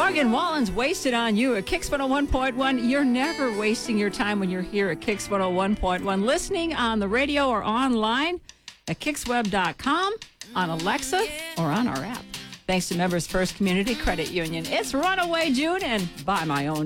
Morgan Wallen's Wasted on You at Kix 101.1. You're never wasting your time when you're here at Kix 101.1, listening on the radio or online at KixWeb.com, on Alexa, or on our app. Thanks to Members First Community Credit Union. It's Runaway June and Buy My Own